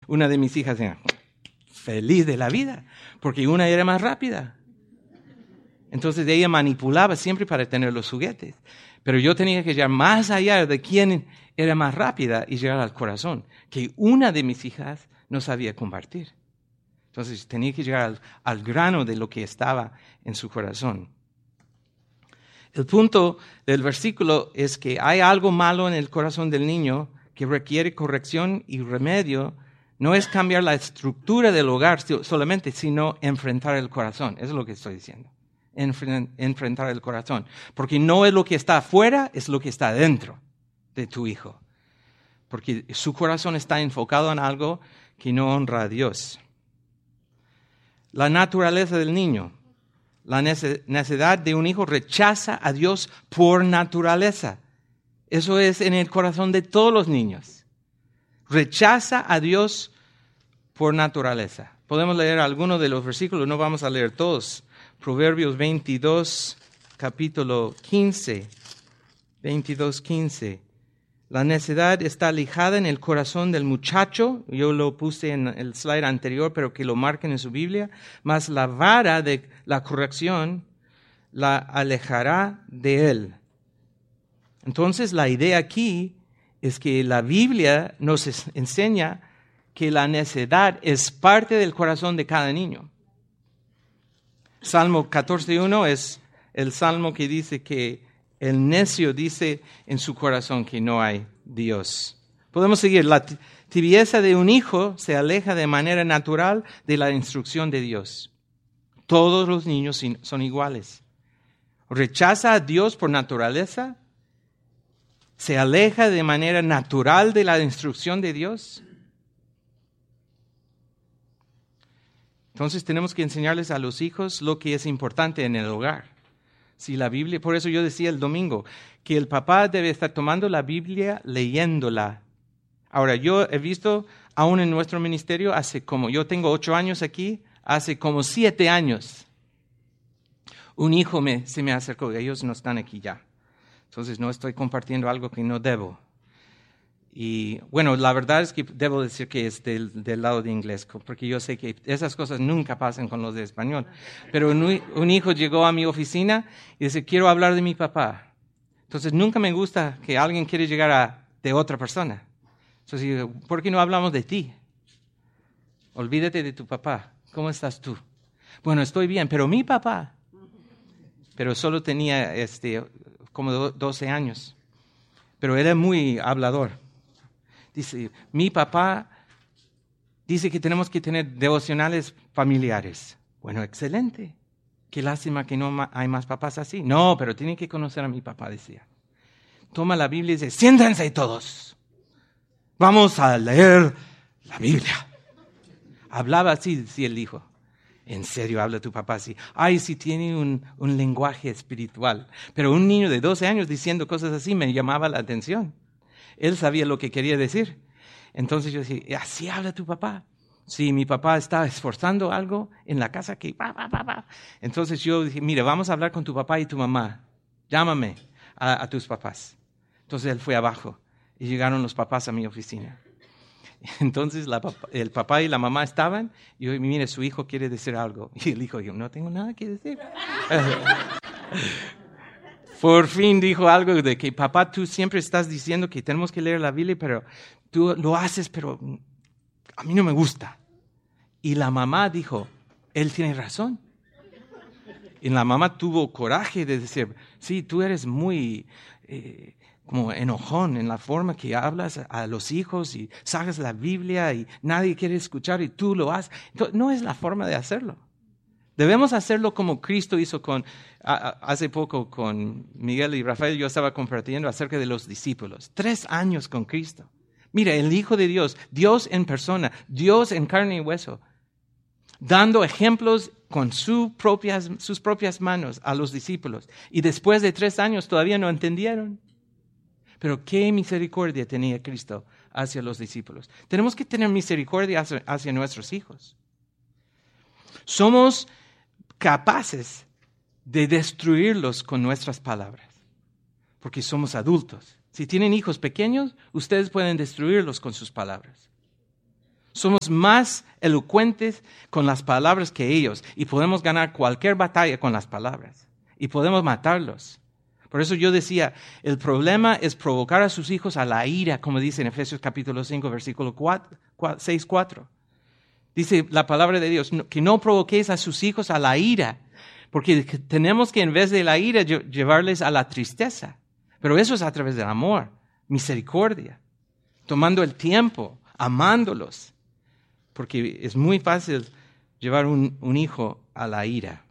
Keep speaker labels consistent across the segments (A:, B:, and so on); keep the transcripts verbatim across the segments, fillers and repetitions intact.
A: una de mis hijas era feliz de la vida, porque una era más rápida. Entonces ella manipulaba siempre para tener los juguetes. Pero yo tenía que llegar más allá de quién era más rápida y llegar al corazón, que una de mis hijas no sabía compartir. Entonces tenía que llegar al, al grano de lo que estaba en su corazón. El punto del versículo es que hay algo malo en el corazón del niño que requiere corrección y remedio. No es cambiar la estructura del hogar solamente, sino enfrentar el corazón. Eso es lo que estoy diciendo. Enfrentar el corazón. Porque no es lo que está afuera, es lo que está dentro de tu hijo. Porque su corazón está enfocado en algo que no honra a Dios. La naturaleza del niño. La necesidad de un hijo rechaza a Dios por naturaleza. Eso es en el corazón de todos los niños. Rechaza a Dios por naturaleza. Podemos leer algunos de los versículos, no vamos a leer todos. Proverbios veintidós, capítulo quince. veintidós, quince. La necedad está alejada en el corazón del muchacho. Yo lo puse en el slide anterior, pero que lo marquen en su Biblia. Mas la vara de la corrección la alejará de él. Entonces la idea aquí es que la Biblia nos enseña que la necedad es parte del corazón de cada niño. Salmo catorce uno es el salmo que dice que el necio dice en su corazón que no hay Dios. Podemos seguir. La tibieza de un hijo se aleja de manera natural de la instrucción de Dios. Todos los niños son iguales. Rechaza a Dios por naturaleza. Se aleja de manera natural de la instrucción de Dios. Entonces tenemos que enseñarles a los hijos lo que es importante en el hogar. Si la Biblia, por eso yo decía el domingo, que el papá debe estar tomando la Biblia, leyéndola. Ahora, yo he visto, aún en nuestro ministerio, hace como, yo tengo ocho años aquí, hace como siete años, un hijo me, se me acercó, ellos no están aquí ya. Entonces no estoy compartiendo algo que no debo. Y bueno, la verdad es que debo decir que es del, del lado de inglés, porque yo sé que esas cosas nunca pasan con los de español. Pero un, un hijo llegó a mi oficina y dice, quiero hablar de mi papá. Entonces nunca me gusta que alguien quiere llegar a de otra persona. Entonces digo, ¿por qué no hablamos de ti? Olvídate de tu papá. ¿Cómo estás tú? Bueno, estoy bien, pero mi papá. Pero solo tenía este, como doce años. Pero era muy hablador. Dice, mi papá dice que tenemos que tener devocionales familiares. Bueno, excelente. Qué lástima que no hay más papás así. No, pero tienen que conocer a mi papá, decía. Toma la Biblia y dice, siéntense todos. Vamos a leer la Biblia. Hablaba así, decía el hijo. ¿En serio habla tu papá así? Ay, sí tiene un, un lenguaje espiritual. Pero un niño de doce años diciendo cosas así me llamaba la atención. Él sabía lo que quería decir. Entonces yo decía, ¿así habla tu papá? Sí, mi papá está esforzando algo en la casa que... Pa, pa, pa, pa. Entonces yo dije, mira, vamos a hablar con tu papá y tu mamá. Llámame a, a tus papás. Entonces él fue abajo y llegaron los papás a mi oficina. Entonces la, el papá y la mamá estaban y yo, mire, su hijo quiere decir algo. Y el hijo dijo, no tengo nada que decir. Por fin dijo algo de que, papá, tú siempre estás diciendo que tenemos que leer la Biblia, pero tú lo haces, pero a mí no me gusta. Y la mamá dijo, él tiene razón. Y la mamá tuvo coraje de decir, sí, tú eres muy... Eh, como enojón en la forma que hablas a los hijos y sacas la Biblia y nadie quiere escuchar y tú lo haces. Entonces, no es la forma de hacerlo. Debemos hacerlo como Cristo hizo con, a, a, hace poco con Miguel y Rafael. Yo estaba compartiendo acerca de los discípulos. Tres años con Cristo. Mira, el Hijo de Dios, Dios en persona, Dios en carne y hueso, dando ejemplos con su propias, sus propias manos a los discípulos. Y después de tres años todavía no entendieron. Pero qué misericordia tenía Cristo hacia los discípulos. Tenemos que tener misericordia hacia, hacia nuestros hijos. Somos capaces de destruirlos con nuestras palabras, porque somos adultos. Si tienen hijos pequeños, ustedes pueden destruirlos con sus palabras. Somos más elocuentes con las palabras que ellos y podemos ganar cualquier batalla con las palabras y podemos matarlos. Por eso yo decía, el problema es provocar a sus hijos a la ira, como dice en Efesios capítulo cinco, versículo seis, cuatro. Dice la palabra de Dios, que no provoquéis a sus hijos a la ira, porque tenemos que en vez de la ira llevarles a la tristeza. Pero eso es a través del amor, misericordia, tomando el tiempo, amándolos. Porque es muy fácil llevar un, un hijo a la ira.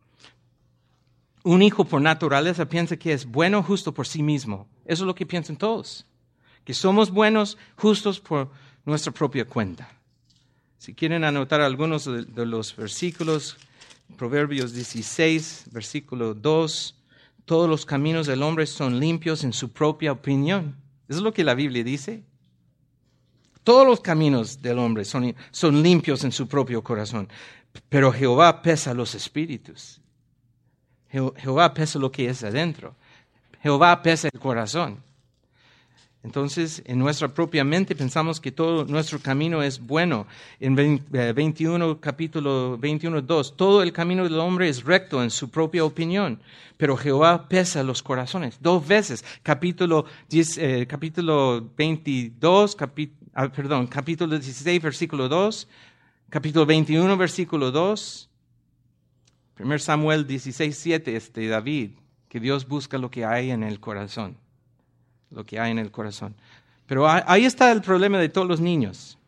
A: Un hijo por naturaleza piensa que es bueno, justo por sí mismo. Eso es lo que piensan todos. Que somos buenos, justos por nuestra propia cuenta. Si quieren anotar algunos de, de los versículos, Proverbios dieciséis, versículo dos, todos los caminos del hombre son limpios en su propia opinión. Eso es lo que la Biblia dice. Todos los caminos del hombre son, son limpios en su propio corazón, pero Jehová pesa los espíritus. Je- Jehová pesa lo que es adentro. Jehová pesa el corazón. Entonces, en nuestra propia mente pensamos que todo nuestro camino es bueno. En veintiuno, capítulo veintiuno, dos, todo el camino del hombre es recto en su propia opinión, pero Jehová pesa los corazones. Dos veces, capítulo, diez, eh, capítulo veintidós, capi, ah, perdón, capítulo dieciséis, versículo dos, capítulo veintiuno, versículo dos, primero Samuel dieciséis, siete, es de David, que Dios busca lo que hay en el corazón. Lo que hay en el corazón. Pero ahí está el problema de todos los niños.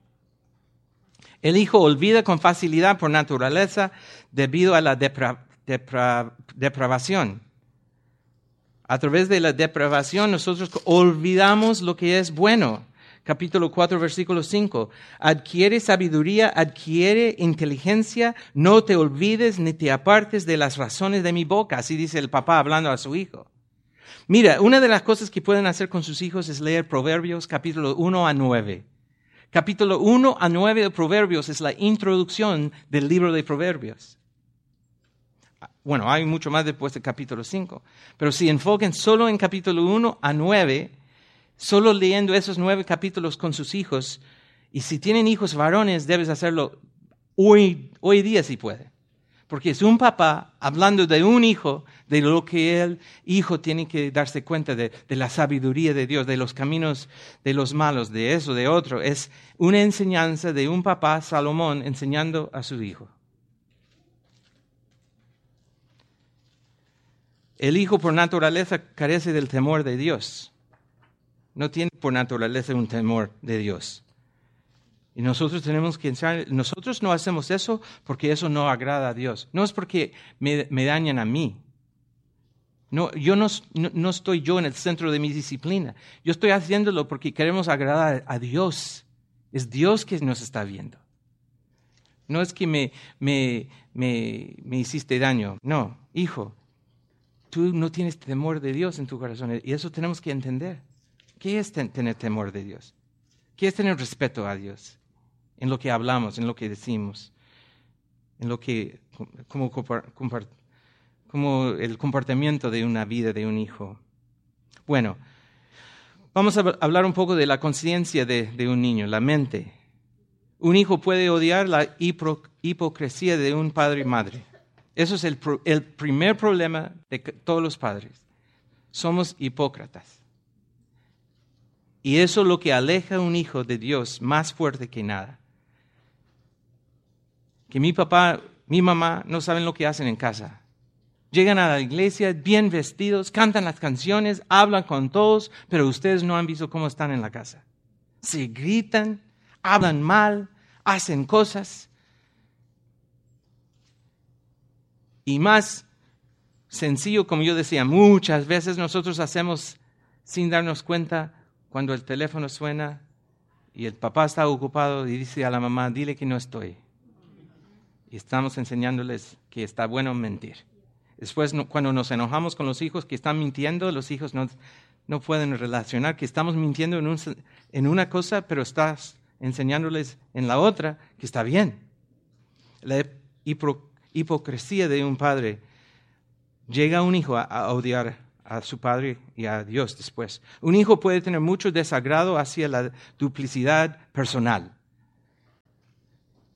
A: El hijo olvida con facilidad por naturaleza debido a la depra, depra, depravación. A través de la depravación nosotros olvidamos lo que es bueno. Capítulo cuatro, versículo cinco. Adquiere sabiduría, adquiere inteligencia, no te olvides ni te apartes de las razones de mi boca. Así dice el papá hablando a su hijo. Mira, una de las cosas que pueden hacer con sus hijos es leer Proverbios capítulo uno a nueve. Capítulo uno a nueve de Proverbios es la introducción del libro de Proverbios. Bueno, hay mucho más después del capítulo cinco. Pero si enfoquen solo en capítulo uno a nueve, solo leyendo esos nueve capítulos con sus hijos, y si tienen hijos varones, debes hacerlo hoy, hoy día si puede. Porque es un papá hablando de un hijo, de lo que el hijo tiene que darse cuenta de, de la sabiduría de Dios, de los caminos de los malos, de eso, de otro. Es una enseñanza de un papá, Salomón, enseñando a su hijo. El hijo por naturaleza carece del temor de Dios. No tiene por naturaleza un temor de Dios. Y nosotros tenemos que enseñar, nosotros no hacemos eso porque eso no agrada a Dios. No es porque me, me dañan a mí. No, yo no, no, no estoy yo en el centro de mi disciplina. Yo estoy haciéndolo porque queremos agradar a Dios. Es Dios que nos está viendo. No es que me, me, me, me hiciste daño. No, hijo, tú no tienes temor de Dios en tu corazón. Y eso tenemos que entender. ¿Qué es ten, tener temor de Dios? ¿Qué es tener respeto a Dios? En lo que hablamos, en lo que decimos, en lo que, como, como el comportamiento de una vida de un hijo. Bueno, vamos a hablar un poco de la conciencia de, de un niño, la mente. Un hijo puede odiar la hipo, hipocresía de un padre y madre. Eso es el, el primer problema de todos los padres. Somos hipócritas. Y eso es lo que aleja a un hijo de Dios más fuerte que nada. Que mi papá, mi mamá no saben lo que hacen en casa. Llegan a la iglesia bien vestidos, cantan las canciones, hablan con todos, pero ustedes no han visto cómo están en la casa. Se gritan, hablan mal, hacen cosas. Y más sencillo, como yo decía, muchas veces nosotros hacemos sin darnos cuenta cuando el teléfono suena y el papá está ocupado y dice a la mamá, dile que no estoy. Y estamos enseñándoles que está bueno mentir. Después, cuando nos enojamos con los hijos que están mintiendo, los hijos no, no pueden relacionar que estamos mintiendo en, un, en una cosa, pero estás enseñándoles en la otra que está bien. La hipo, hipocresía de un padre llega a un hijo a, a odiar a su padre y a Dios después. Un hijo puede tener mucho desagrado hacia la duplicidad personal.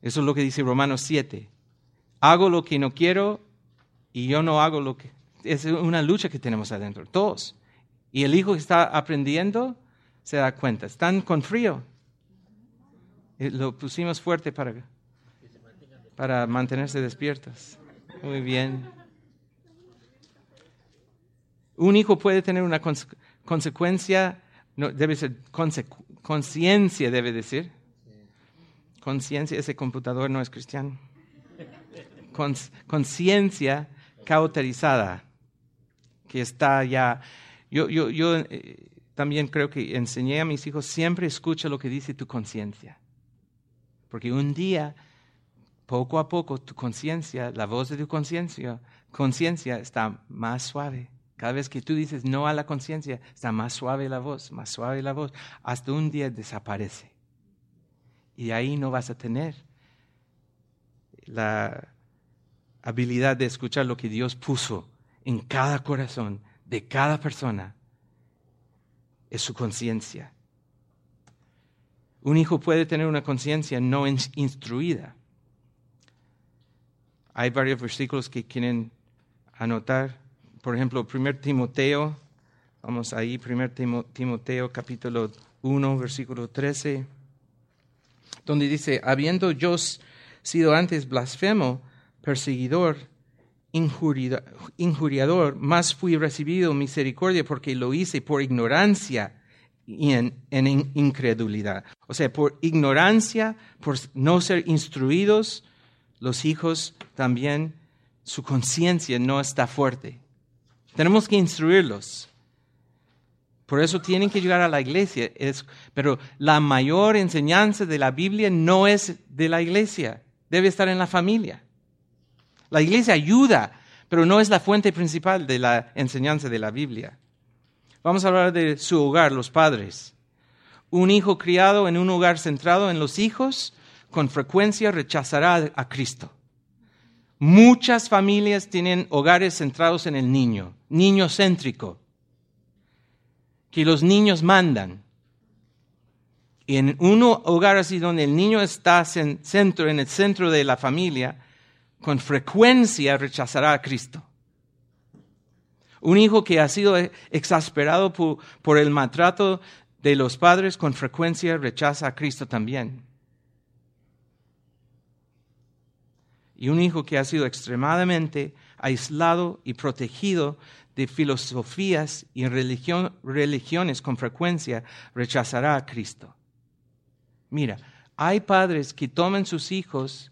A: Eso es lo que dice Romanos siete. Hago lo que no quiero y yo no hago lo que... Es una lucha que tenemos adentro, todos. Y el hijo que está aprendiendo se da cuenta. Están con frío. Lo pusimos fuerte para, para mantenerse despiertos. Muy bien. Un hijo puede tener una conse- consecuencia, no, debe ser consecu- conciencia, debe decir. Conciencia, ese computador no es cristiano. Cons- conciencia cauterizada, que está ya... Yo, yo, yo eh, también creo que enseñé a mis hijos, siempre escucha lo que dice tu conciencia. Porque un día, poco a poco, tu conciencia, la voz de tu conciencia, conciencia está más suave. Cada vez que tú dices no a la conciencia, está más suave la voz, más suave la voz. Hasta un día desaparece. Y ahí no vas a tener la habilidad de escuchar lo que Dios puso en cada corazón de cada persona. Es su conciencia. Un hijo puede tener una conciencia no instruida. Hay varios versículos que quieren anotar. Por ejemplo, primero Timoteo, vamos ahí, primero Timoteo capítulo uno, versículo trece, donde dice, habiendo yo sido antes blasfemo, perseguidor, injuriador, más fui recibido misericordia porque lo hice por ignorancia y en, en incredulidad. O sea, por ignorancia, por no ser instruidos, los hijos también, su conciencia no está fuerte. Tenemos que instruirlos. Por eso tienen que llegar a la iglesia. Es, pero la mayor enseñanza de la Biblia no es de la iglesia. Debe estar en la familia. La iglesia ayuda, pero no es la fuente principal de la enseñanza de la Biblia. Vamos a hablar de su hogar, los padres. Un hijo criado en un hogar centrado en los hijos, con frecuencia rechazará a Cristo. Muchas familias tienen hogares centrados en el niño, niño céntrico, que los niños mandan. Y en un hogar así donde el niño está en, centro, en el centro de la familia, con frecuencia rechazará a Cristo. Un hijo que ha sido exasperado por, por el maltrato de los padres, con frecuencia rechaza a Cristo también. Y un hijo que ha sido extremadamente aislado y protegido de filosofías y religión, religiones con frecuencia rechazará a Cristo. Mira, hay padres que toman sus hijos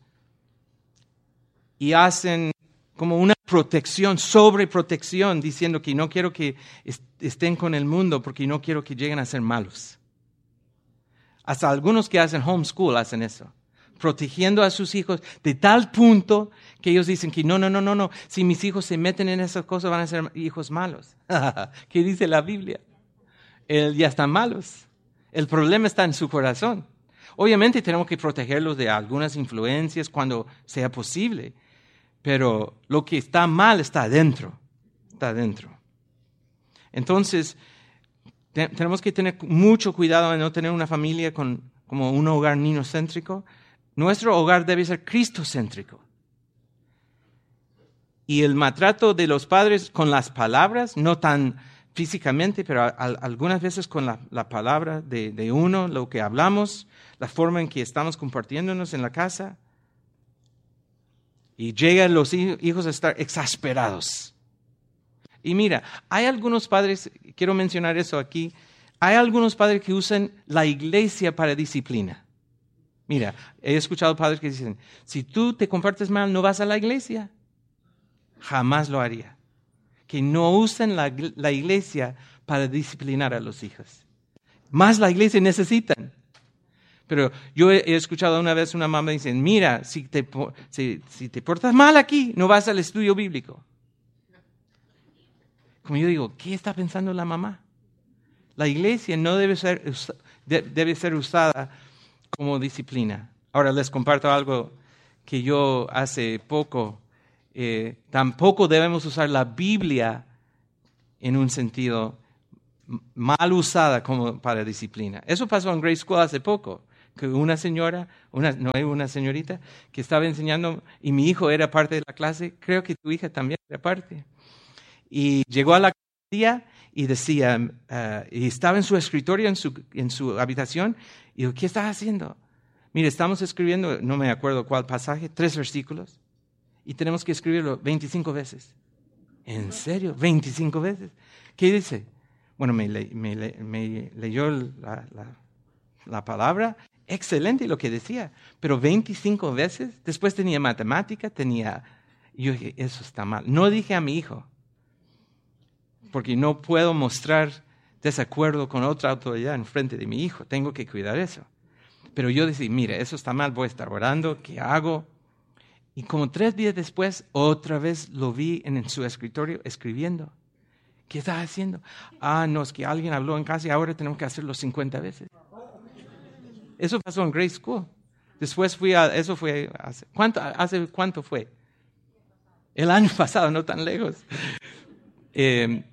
A: y hacen como una protección, sobreprotección, diciendo que no quiero que estén con el mundo porque no quiero que lleguen a ser malos. Hasta algunos que hacen homeschool hacen eso, protegiendo a sus hijos de tal punto que ellos dicen que no, no, no, no, no, si mis hijos se meten en esas cosas van a ser hijos malos. ¿Qué dice la Biblia? Él ya están malos. El problema está en su corazón. Obviamente tenemos que protegerlos de algunas influencias cuando sea posible, pero lo que está mal está adentro, está adentro. Entonces, te- tenemos que tener mucho cuidado de no tener una familia con, como un hogar niñocéntrico. Nuestro hogar debe ser cristocéntrico. Y el maltrato de los padres con las palabras, no tan físicamente, pero a, a, algunas veces con la, la palabra de, de uno, lo que hablamos, la forma en que estamos compartiéndonos en la casa. Y llegan los hijos a estar exasperados. Y mira, hay algunos padres, quiero mencionar eso aquí, hay algunos padres que usan la iglesia para disciplina. Mira, he escuchado padres que dicen, si tú te comportas mal, no vas a la iglesia. Jamás lo haría. Que no usen la, la iglesia para disciplinar a los hijos. Más la iglesia necesitan. Pero yo he, he escuchado una vez una mamá dice, mira, si te, si, si te portas mal aquí, no vas al estudio bíblico. Como yo digo, ¿qué está pensando la mamá? La iglesia no debe ser, debe ser usada como disciplina. Ahora les comparto algo que yo hace poco, eh, tampoco debemos usar la Biblia en un sentido mal usada como para disciplina. Eso pasó en Grace School hace poco. que una señora, una, no hay una señorita, que estaba enseñando y mi hijo era parte de la clase. Creo que tu hija también era parte. Y llegó a la día y decía, uh, y estaba en su escritorio, en su, en su habitación, y dijo, ¿qué estás haciendo? Mire, estamos escribiendo, no me acuerdo cuál pasaje, tres versículos, y tenemos que escribirlo veinticinco veces. ¿En serio? ¿veinticinco veces? ¿Qué dice? Bueno, me, le, me, le, me leyó la, la, la palabra, excelente lo que decía, pero veinticinco veces, después tenía matemática, tenía, y yo dije, eso está mal. No dije a mi hijo, porque no puedo mostrar desacuerdo con otra autoridad en frente de mi hijo, tengo que cuidar eso. Pero yo decía, mire, eso está mal, voy a estar orando, ¿qué hago? Y como tres días después, otra vez lo vi en su escritorio escribiendo. ¿Qué está haciendo? Ah, no, es que alguien habló en casa y ahora tenemos que hacerlo cincuenta veces. Eso pasó en Grace School. Después fui a, eso fue, hace, ¿cuánto, hace cuánto fue? El año pasado, no tan lejos. Eh,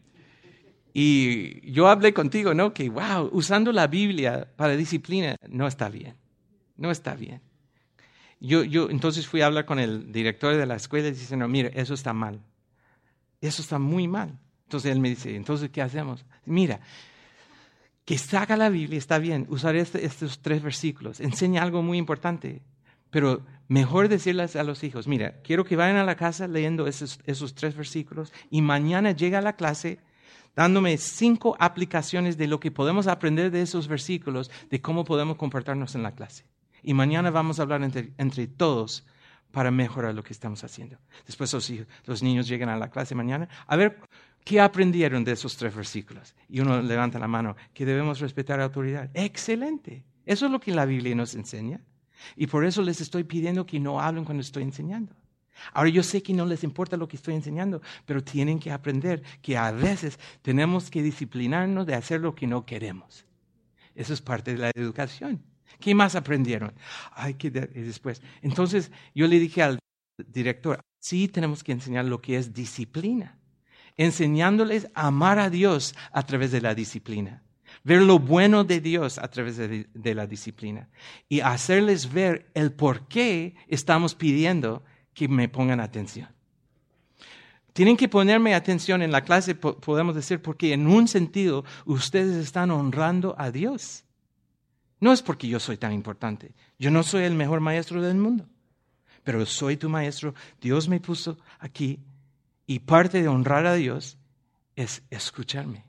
A: y yo hablé contigo, ¿no? Que, wow, usando la Biblia para disciplina no está bien. No está bien. Yo, yo entonces fui a hablar con el director de la escuela y dice, no, mire, eso está mal. Eso está muy mal. Entonces él me dice, entonces, ¿qué hacemos? Mira, que saca la Biblia, está bien, usar este, estos tres versículos, enseña algo muy importante, pero mejor decirles a los hijos, mira, quiero que vayan a la casa leyendo esos, esos tres versículos y mañana llega a la clase dándome cinco aplicaciones de lo que podemos aprender de esos versículos, de cómo podemos comportarnos en la clase. Y mañana vamos a hablar entre, entre todos para mejorar lo que estamos haciendo. Después los, hijos, los niños llegan a la clase mañana, a ver qué aprendieron de esos tres versículos. Y uno levanta la mano, que debemos respetar la autoridad. ¡Excelente! Eso es lo que la Biblia nos enseña. Y por eso les estoy pidiendo que no hablen cuando estoy enseñando. Ahora yo sé que no les importa lo que estoy enseñando, pero tienen que aprender que a veces tenemos que disciplinarnos de hacer lo que no queremos. Eso es parte de la educación. ¿Qué más aprendieron? Ay, que de, después. Entonces yo le dije al director, sí tenemos que enseñar lo que es disciplina, enseñándoles a amar a Dios a través de la disciplina, ver lo bueno de Dios a través de, de la disciplina y hacerles ver el por qué estamos pidiendo que me pongan atención. Tienen que ponerme atención en la clase, podemos decir, porque en un sentido ustedes están honrando a Dios. No es porque yo soy tan importante. Yo no soy el mejor maestro del mundo, pero soy tu maestro. Dios me puso aquí y parte de honrar a Dios es escucharme.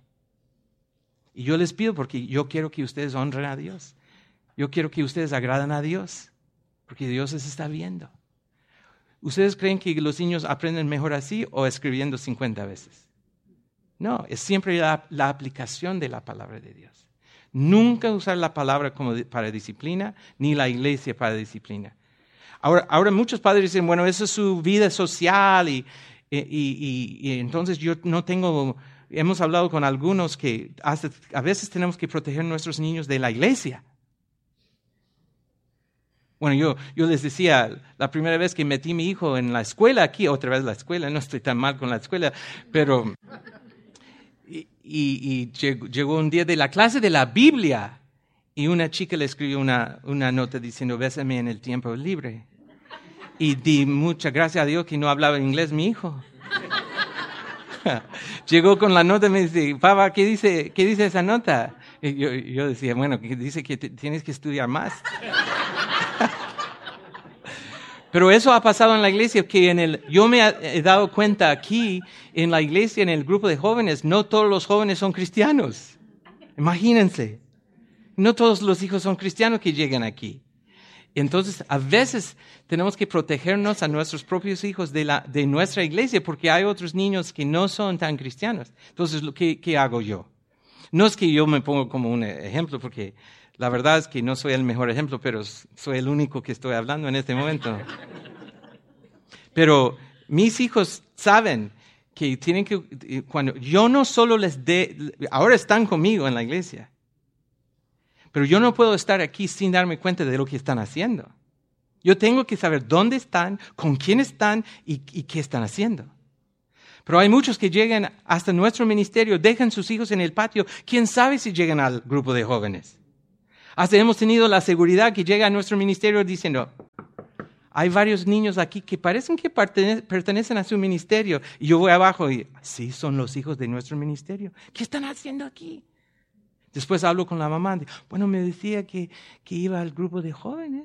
A: Y yo les pido porque yo quiero que ustedes honren a Dios. Yo quiero que ustedes agraden a Dios, porque Dios les está viendo. ¿Ustedes creen que los niños aprenden mejor así o escribiendo cincuenta veces? No, es siempre la, la aplicación de la palabra de Dios. Nunca usar la palabra como para disciplina, ni la iglesia para disciplina. Ahora, ahora muchos padres dicen, bueno, eso es su vida social y, y, y, y entonces yo no tengo, hemos hablado con algunos que hasta, a veces tenemos que proteger a nuestros niños de la iglesia. Bueno, yo, yo les decía, la primera vez que metí a mi hijo en la escuela aquí, otra vez la escuela, no estoy tan mal con la escuela, pero... Y, y, y llegó un día de la clase de la Biblia y una chica le escribió una, una nota diciendo, bésame en el tiempo libre. Y di muchas gracias a Dios que no hablaba inglés mi hijo. Llegó con la nota y me dice, papá, ¿qué dice, qué dice esa nota? Y yo, yo decía, bueno, que dice que te, tienes que estudiar más. Pero eso ha pasado en la iglesia, que en el, yo me he dado cuenta aquí, en la iglesia, en el grupo de jóvenes, no todos los jóvenes son cristianos. Imagínense. No todos los hijos son cristianos que llegan aquí. Entonces, a veces tenemos que protegernos a nuestros propios hijos de, la, de nuestra iglesia, porque hay otros niños que no son tan cristianos. Entonces, ¿qué, qué hago yo? No es que yo me pongo como un ejemplo, porque... La verdad es que no soy el mejor ejemplo, pero soy el único que estoy hablando en este momento. Pero mis hijos saben que tienen que, cuando yo no solo les dé, ahora están conmigo en la iglesia, pero yo no puedo estar aquí sin darme cuenta de lo que están haciendo. Yo tengo que saber dónde están, con quién están y, y qué están haciendo. Pero hay muchos que llegan hasta nuestro ministerio, dejan sus hijos en el patio, quién sabe si llegan al grupo de jóvenes. Hasta hemos tenido la seguridad que llega a nuestro ministerio diciendo, hay varios niños aquí que parecen que pertenecen a su ministerio. Y yo voy abajo y, sí, son los hijos de nuestro ministerio. ¿Qué están haciendo aquí? Después hablo con la mamá. Bueno, me decía que, que iba al grupo de jóvenes.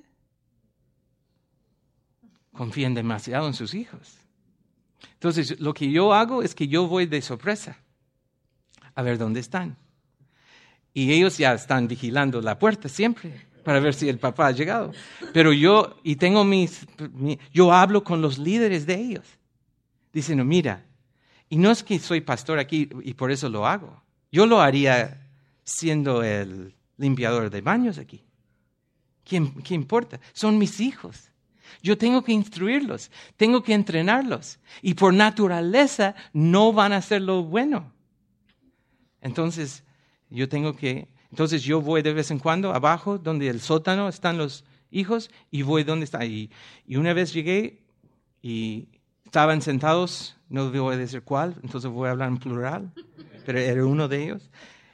A: Confían demasiado en sus hijos. Entonces, lo que yo hago es que yo voy de sorpresa a ver dónde están. Y ellos ya están vigilando la puerta siempre para ver si el papá ha llegado. Pero yo, y tengo mis, mi, yo hablo con los líderes de ellos. Diciendo, mira, y no es que soy pastor aquí y por eso lo hago. Yo lo haría siendo el limpiador de baños aquí. ¿Qué, qué importa? Son mis hijos. Yo tengo que instruirlos, tengo que entrenarlos. Y por naturaleza no van a hacer lo bueno. Entonces, yo tengo que... Entonces yo voy de vez en cuando abajo, donde el sótano están los hijos, y voy donde están. Y, y una vez llegué y estaban sentados, no voy a decir cuál, entonces voy a hablar en plural, pero era uno de ellos.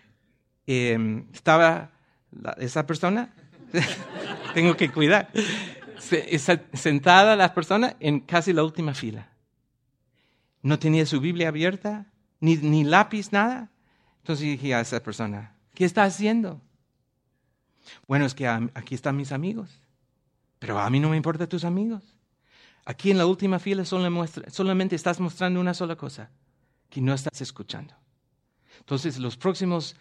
A: Eh, estaba la, esa persona, tengo que cuidar, se, sentada la persona en casi la última fila. No tenía su Biblia abierta, ni, ni lápiz, nada. Entonces dije a esa persona, ¿qué está haciendo? Bueno, es que aquí están mis amigos, pero a mí no me importan tus amigos. Aquí en la última fila solo muestra, solamente estás mostrando una sola cosa, que no estás escuchando. Entonces, los próximos,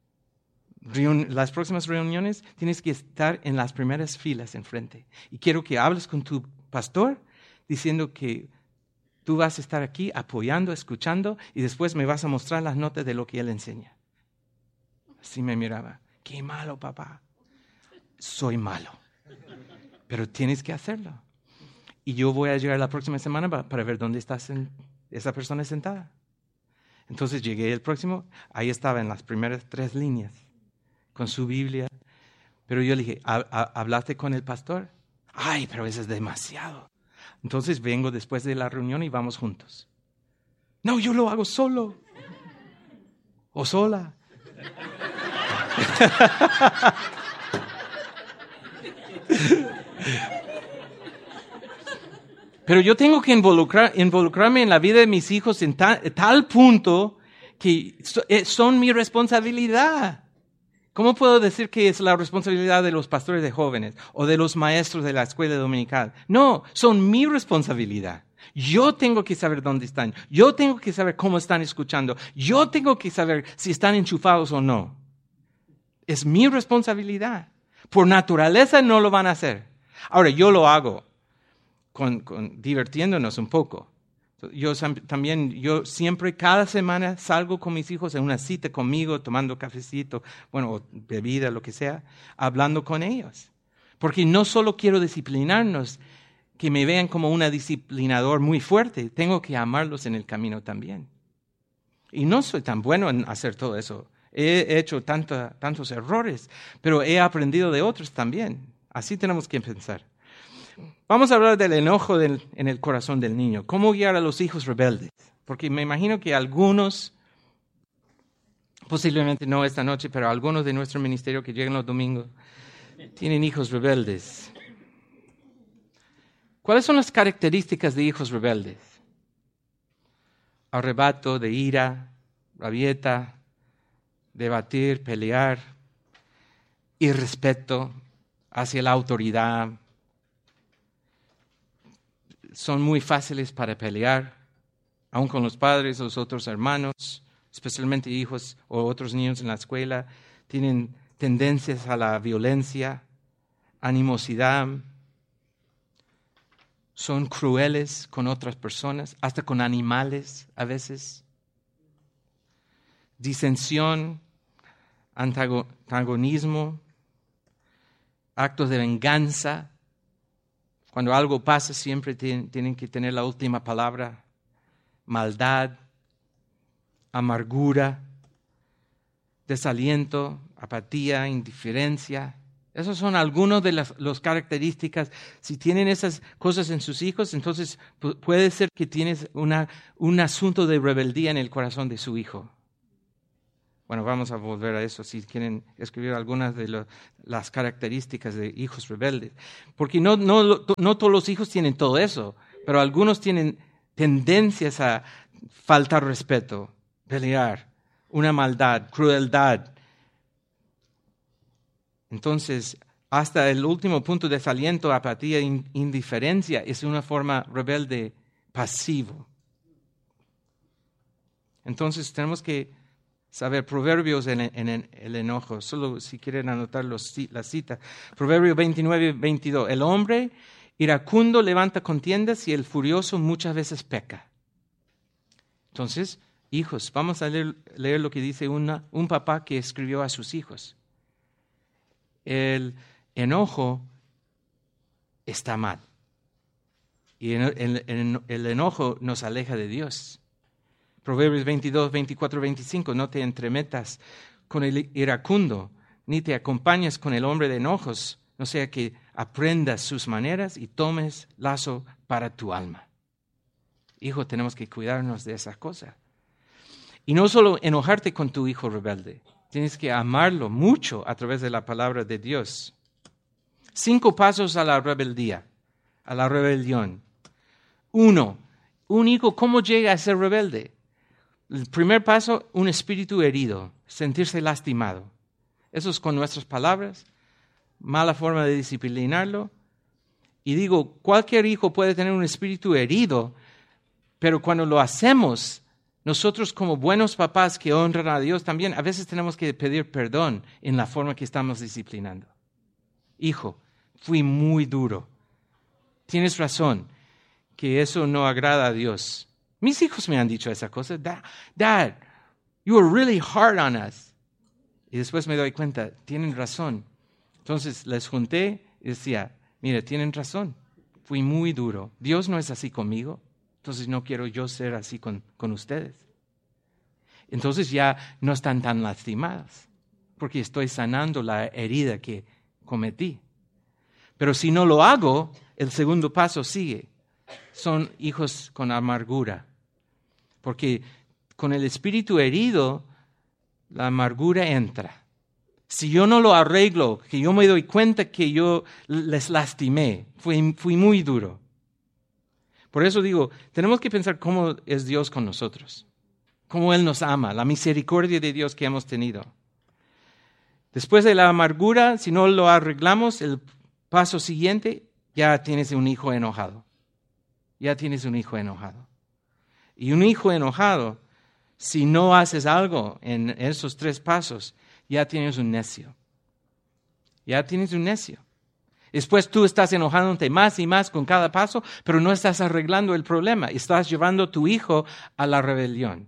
A: las próximas reuniones tienes que estar en las primeras filas enfrente. Y quiero que hables con tu pastor diciendo que tú vas a estar aquí apoyando, escuchando, y después me vas a mostrar las notas de lo que él enseña. Así me miraba. Qué malo, papá. Soy malo. Pero tienes que hacerlo. Y yo voy a llegar la próxima semana para, para ver dónde está sen- esa persona sentada. Entonces llegué el próximo. Ahí estaba en las primeras tres líneas, con su Biblia. Pero yo le dije, ¿hablaste con el pastor? Ay, pero eso es demasiado. Entonces vengo después de la reunión y vamos juntos. No, yo lo hago solo. O sola. Pero yo tengo que involucrar, involucrarme en la vida de mis hijos en tal, tal punto que son mi responsabilidad. ¿Cómo puedo decir que es la responsabilidad de los pastores de jóvenes o de los maestros de la escuela dominical? No, son mi responsabilidad. Yo tengo que saber dónde están. Yo tengo que saber cómo están escuchando. Yo tengo que saber si están enchufados o no. Es mi responsabilidad. Por naturaleza no lo van a hacer. Ahora, yo lo hago con, con divirtiéndonos un poco. Yo también, yo siempre, cada semana salgo con mis hijos en una cita conmigo, tomando cafecito, bueno, o bebida, lo que sea, hablando con ellos. Porque no solo quiero disciplinarnos, que me vean como un disciplinador muy fuerte, tengo que amarlos en el camino también. Y no soy tan bueno en hacer todo eso. He hecho tanta, tantos errores, pero he aprendido de otros también. Así tenemos que pensar. Vamos a hablar del enojo del, en el corazón del niño. ¿Cómo guiar a los hijos rebeldes? Porque me imagino que algunos, posiblemente no esta noche, pero algunos de nuestro ministerio que llegan los domingos, tienen hijos rebeldes. ¿Cuáles son las características de hijos rebeldes? Arrebato de ira, rabieta, debatir, pelear, irrespeto hacia la autoridad. Son muy fáciles para pelear, aun con los padres o los otros hermanos, especialmente hijos o otros niños en la escuela. Tienen tendencias a la violencia, animosidad. Son crueles con otras personas, hasta con animales a veces. Disensión, antagonismo, actos de venganza. Cuando algo pasa, siempre tienen, tienen que tener la última palabra. Maldad, amargura, desaliento, apatía, indiferencia. Esas son algunas de las, las características. Si tienen esas cosas en sus hijos, entonces pu- puede ser que tienes una, un asunto de rebeldía en el corazón de su hijo. Bueno, vamos a volver a eso si quieren escribir algunas de lo, las características de hijos rebeldes. Porque no, no, no todos los hijos tienen todo eso, pero algunos tienen tendencias a faltar respeto, pelear, una maldad, crueldad. Entonces, hasta el último punto, desaliento, apatía, indiferencia, es una forma rebelde pasivo. Entonces, tenemos que saber Proverbios en, en, en el enojo. Solo si quieren anotar los, la cita. Proverbio veintinueve, veintidós. El hombre iracundo levanta contiendas y el furioso muchas veces peca. Entonces, hijos, vamos a leer, leer lo que dice una, un papá que escribió a sus hijos. El enojo está mal. Y el, el, el, el enojo nos aleja de Dios. Proverbios veintidós, veinticuatro, veinticinco. No te entremetas con el iracundo, ni te acompañes con el hombre de enojos, no sea que aprendas sus maneras y tomes lazo para tu alma. Hijo, tenemos que cuidarnos de esas cosas. Y no solo enojarte con tu hijo rebelde, tienes que amarlo mucho a través de la palabra de Dios. Cinco pasos a la rebeldía, a la rebelión. Uno, un hijo, ¿cómo llega a ser rebelde? El primer paso, un espíritu herido, sentirse lastimado. Eso es con nuestras palabras, mala forma de disciplinarlo. Y digo, cualquier hijo puede tener un espíritu herido, pero cuando lo hacemos, nosotros como buenos papás que honran a Dios también, a veces tenemos que pedir perdón en la forma que estamos disciplinando. Hijo, fui muy duro. Tienes razón, que eso no agrada a Dios. Mis hijos me han dicho esa cosa. Dad, Dad, you were really hard on us. Y después me doy cuenta, tienen razón. Entonces les junté y decía, mira, tienen razón. Fui muy duro. Dios no es así conmigo. Entonces no quiero yo ser así con, con ustedes. Entonces ya no están tan lastimadas, porque estoy sanando la herida que cometí. Pero si no lo hago, el segundo paso sigue. Son hijos con amargura, porque con el espíritu herido, la amargura entra. Si yo no lo arreglo, que yo me doy cuenta que yo les lastimé, fui, fui muy duro. Por eso digo, tenemos que pensar cómo es Dios con nosotros, cómo Él nos ama, la misericordia de Dios que hemos tenido. Después de la amargura, si no lo arreglamos, el paso siguiente, ya tienes un hijo enojado. Ya tienes un hijo enojado. Y un hijo enojado, si no haces algo en esos tres pasos, ya tienes un necio. Ya tienes un necio. Después tú estás enojándote más y más con cada paso, pero no estás arreglando el problema. Estás llevando a tu hijo a la rebelión.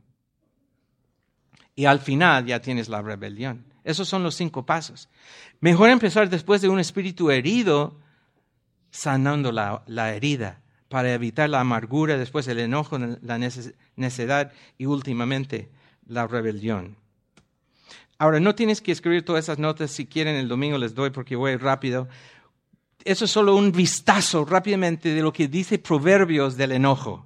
A: Y al final ya tienes la rebelión. Esos son los cinco pasos. Mejor empezar después de un espíritu herido, sanando la, la herida, para evitar la amargura, después el enojo, la necedad y últimamente la rebelión. Ahora, no tienes que escribir todas esas notas. Si quieren, el domingo les doy porque voy rápido. Eso es solo un vistazo rápidamente de lo que dice Proverbios del enojo.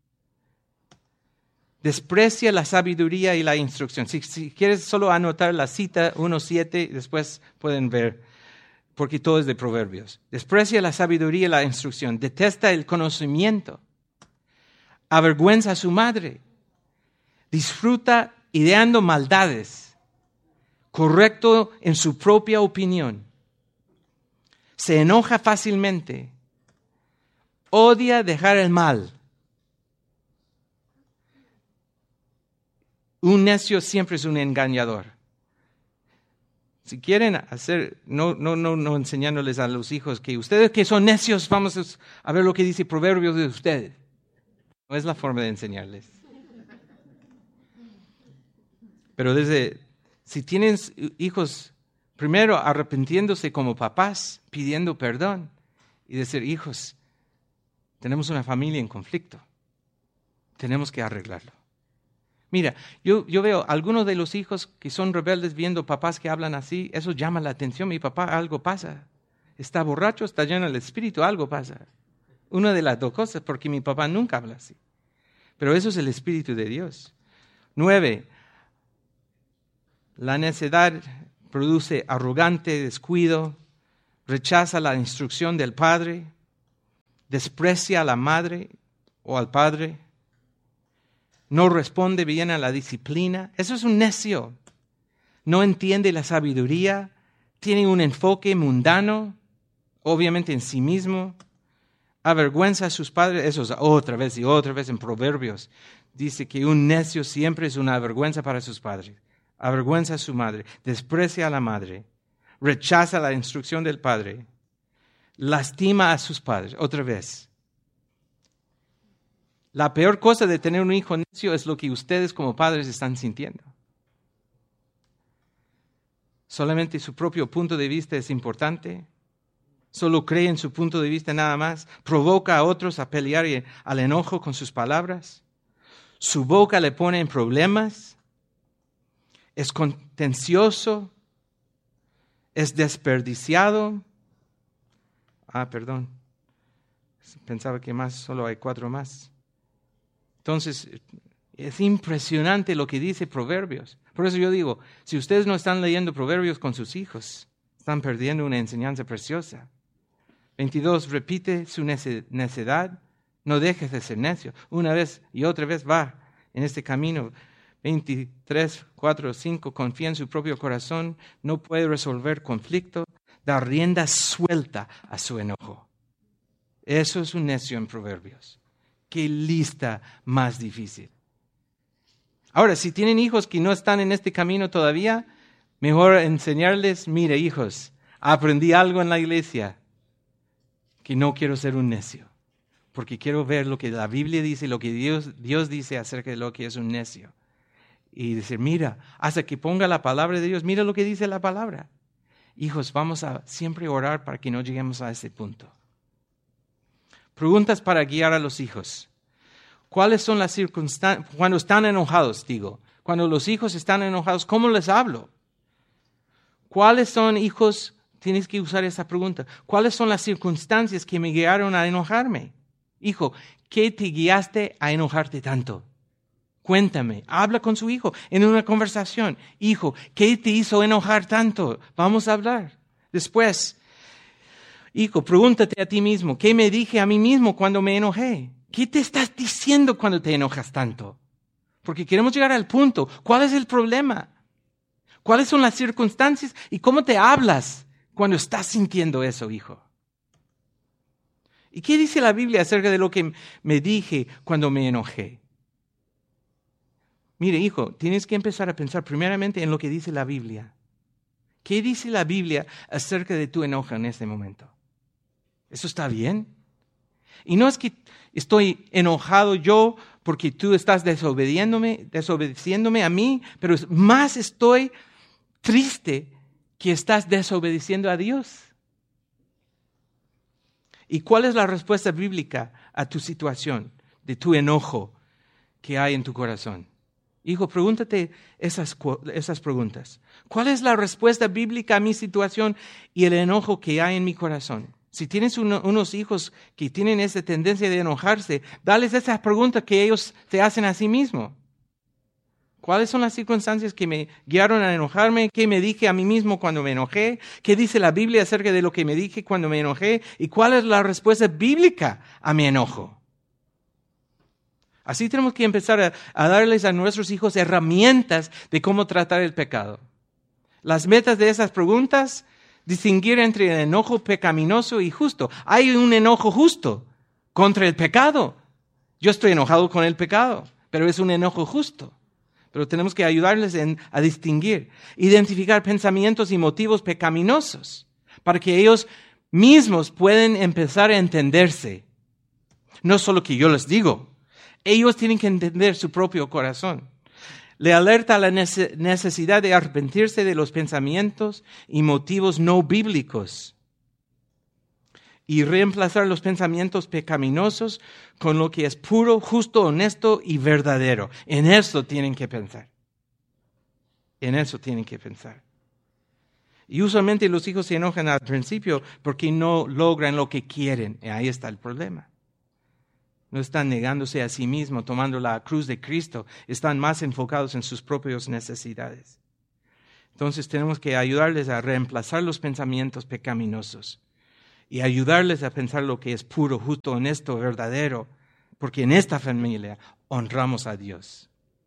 A: Desprecia la sabiduría y la instrucción. Si, si quieres solo anotar la cita uno siete, después pueden ver, porque todo es de Proverbios. Desprecia la sabiduría y la instrucción. Detesta el conocimiento. Avergüenza a su madre. Disfruta ideando maldades. Correcto en su propia opinión. Se enoja fácilmente. Odia dejar el mal. Un necio siempre es un engañador. Si quieren hacer, no, no, no, no enseñándoles a los hijos que ustedes que son necios, vamos a ver lo que dice Proverbios de ustedes. No es la forma de enseñarles. Pero desde, si tienen hijos, primero arrepintiéndose como papás, pidiendo perdón y decir, hijos, tenemos una familia en conflicto, tenemos que arreglarlo. Mira, yo, yo veo algunos de los hijos que son rebeldes viendo papás que hablan así, eso llama la atención. Mi papá, algo pasa. Está borracho, está lleno del espíritu, algo pasa. Una de las dos cosas, porque mi papá nunca habla así. Pero eso es el espíritu de Dios. Nueve, La necedad produce arrogante descuido, rechaza la instrucción del padre, desprecia a la madre o al padre, no responde bien a la disciplina. Eso es un necio. No entiende la sabiduría, tiene un enfoque mundano, obviamente en sí mismo, avergüenza a sus padres. Eso es otra vez y otra vez en Proverbios. Dice que un necio siempre es una vergüenza para sus padres. Avergüenza a su madre, desprecia a la madre, rechaza la instrucción del padre, lastima a sus padres. Otra vez. La peor cosa de tener un hijo necio es lo que ustedes como padres están sintiendo. Solamente su propio punto de vista es importante. Solo cree en su punto de vista nada más. Provoca a otros a pelear y al enojo con sus palabras. Su boca le pone en problemas. Es contencioso. Es desperdiciado. Ah, perdón. Pensaba que más, solo hay cuatro más. Entonces, es impresionante lo que dice Proverbios. Por eso yo digo, si ustedes no están leyendo Proverbios con sus hijos, están perdiendo una enseñanza preciosa. veintidós, repite su necedad, no dejes de ser necio. Una vez y otra vez va en este camino. veintitrés, cuatro, cinco, confía en su propio corazón, no puede resolver conflicto, da rienda suelta a su enojo. Eso es un necio en Proverbios. Qué lista más difícil. Ahora, si tienen hijos que no están en este camino todavía, mejor enseñarles, mire hijos, aprendí algo en la iglesia, que no quiero ser un necio, porque quiero ver lo que la Biblia dice, lo que Dios, Dios dice acerca de lo que es un necio. Y decir, mira, hasta que ponga la palabra de Dios, mira lo que dice la palabra. Hijos, vamos a siempre orar para que no lleguemos a ese punto. Preguntas para guiar a los hijos. ¿Cuáles son las circunstancias? Cuando están enojados, digo. Cuando los hijos están enojados, ¿cómo les hablo? ¿Cuáles son, hijos? Tienes que usar esa pregunta. ¿Cuáles son las circunstancias que me guiaron a enojarme? Hijo, ¿qué te guiaste a enojarte tanto? Cuéntame. Habla con su hijo en una conversación. Hijo, ¿qué te hizo enojar tanto? Vamos a hablar. Después, hijo, pregúntate a ti mismo, ¿qué me dije a mí mismo cuando me enojé? ¿Qué te estás diciendo cuando te enojas tanto? Porque queremos llegar al punto. ¿Cuál es el problema? ¿Cuáles son las circunstancias? ¿Y cómo te hablas cuando estás sintiendo eso, hijo? ¿Y qué dice la Biblia acerca de lo que me dije cuando me enojé? Mire, hijo, tienes que empezar a pensar primeramente en lo que dice la Biblia. ¿Qué dice la Biblia acerca de tu enojo en este momento? ¿Eso está bien? Y no es que estoy enojado yo porque tú estás desobediéndome, desobedeciéndome a mí, pero más estoy triste que estás desobedeciendo a Dios. ¿Y cuál es la respuesta bíblica a tu situación, de tu enojo que hay en tu corazón? Hijo, pregúntate esas, esas preguntas. ¿Cuál es la respuesta bíblica a mi situación y el enojo que hay en mi corazón? Si tienes uno, unos hijos que tienen esa tendencia de enojarse, dales esas preguntas que ellos se hacen a sí mismos. ¿Cuáles son las circunstancias que me guiaron a enojarme? ¿Qué me dije a mí mismo cuando me enojé? ¿Qué dice la Biblia acerca de lo que me dije cuando me enojé? ¿Y cuál es la respuesta bíblica a mi enojo? Así tenemos que empezar a, a darles a nuestros hijos herramientas de cómo tratar el pecado. Las metas de esas preguntas, distinguir entre el enojo pecaminoso y justo. Hay un enojo justo contra el pecado. Yo estoy enojado con el pecado, pero es un enojo justo. Pero tenemos que ayudarles en, a distinguir, identificar pensamientos y motivos pecaminosos para que ellos mismos puedan empezar a entenderse. No solo que yo les digo. Ellos tienen que entender su propio corazón. Le alerta a la necesidad de arrepentirse de los pensamientos y motivos no bíblicos y reemplazar los pensamientos pecaminosos con lo que es puro, justo, honesto y verdadero. En eso tienen que pensar. En eso tienen que pensar. Y usualmente los hijos se enojan al principio porque no logran lo que quieren. Y ahí está el problema. No están negándose a sí mismos, tomando la cruz de Cristo. Están más enfocados en sus propias necesidades. Entonces tenemos que ayudarles a reemplazar los pensamientos pecaminosos y ayudarles a pensar lo que es puro, justo, honesto, verdadero, porque en esta familia honramos a Dios.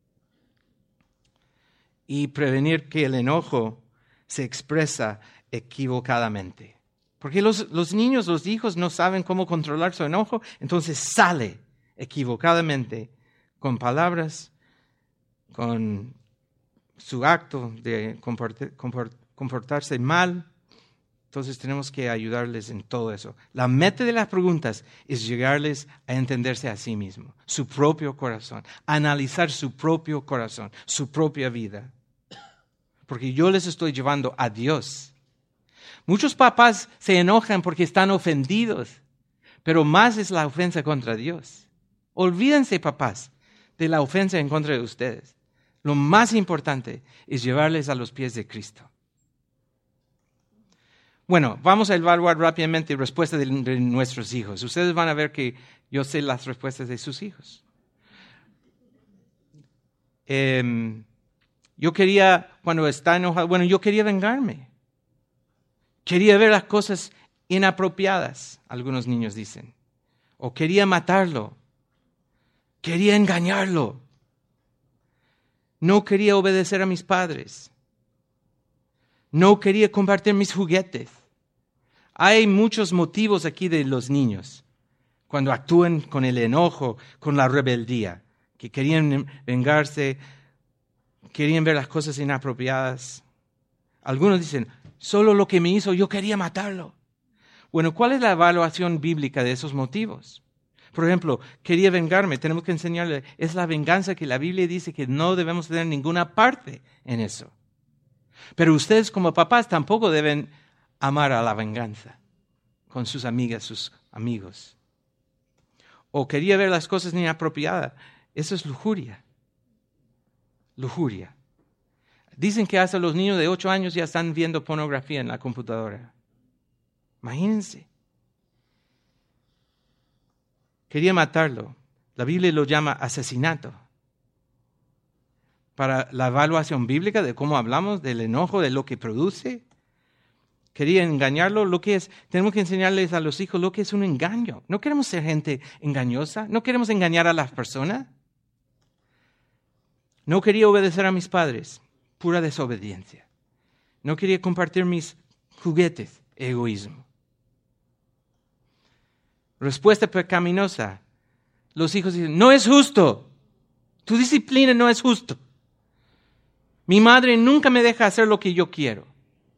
A: Y prevenir que el enojo se expresa equivocadamente. Porque los, los niños, los hijos no saben cómo controlar su enojo, entonces sale equivocadamente con palabras, con su acto de comportar, comportarse mal. Entonces tenemos que ayudarles en todo eso. La meta de las preguntas es llegarles a entenderse a sí mismo, su propio corazón, analizar su propio corazón, su propia vida. Porque yo les estoy llevando a Dios. Muchos papás se enojan porque están ofendidos, pero más es la ofensa contra Dios. Olvídense, papás, de la ofensa en contra de ustedes. Lo más importante es llevarles a los pies de Cristo. Bueno, vamos a evaluar rápidamente respuestas de, de nuestros hijos. Ustedes van a ver que yo sé las respuestas de sus hijos. Eh, yo quería, cuando está enojado, bueno, yo quería vengarme. Quería ver las cosas inapropiadas, algunos niños dicen. O quería matarlo. Quería engañarlo. No quería obedecer a mis padres. No quería compartir mis juguetes. Hay muchos motivos aquí de los niños cuando actúan con el enojo, con la rebeldía, que querían vengarse, querían ver las cosas inapropiadas. Algunos dicen, solo lo que me hizo, yo quería matarlo. Bueno, ¿cuál es la evaluación bíblica de esos motivos? Por ejemplo, quería vengarme, tenemos que enseñarle, es la venganza que la Biblia dice que no debemos tener ninguna parte en eso. Pero ustedes como papás tampoco deben amar a la venganza con sus amigas, sus amigos. O quería ver las cosas inapropiadas. Eso es lujuria. Lujuria. Dicen que hasta los niños de ocho años ya están viendo pornografía en la computadora. Imagínense. Quería matarlo. La Biblia lo llama asesinato. Para la evaluación bíblica de cómo hablamos, del enojo, de lo que produce. Quería engañarlo. Lo que es, tenemos que enseñarles a los hijos lo que es un engaño. No queremos ser gente engañosa. No queremos engañar a las personas. No quería obedecer a mis padres. Pura desobediencia. No quería compartir mis juguetes. Egoísmo. Respuesta pecaminosa. Los hijos dicen, no es justo. Tu disciplina no es justo. Mi madre nunca me deja hacer lo que yo quiero.